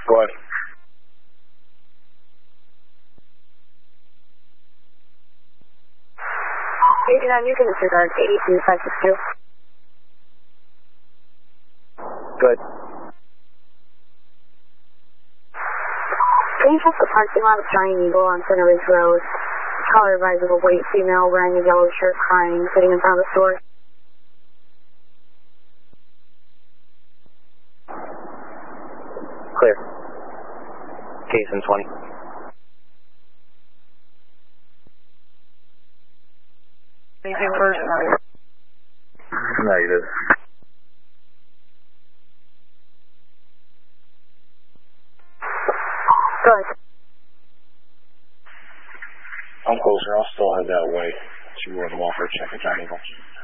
Go ahead. You can disregard 82562. Good. Can you check the parking lot of Giant Eagle on Center Ridge Road? Collar advisable weight female wearing a yellow shirt crying, sitting in front of the store. Clear. Case in 20. Anything first? Negative. Good. I'm closer. I'll still head that way. She wore the wall for a check at Giant Eagle.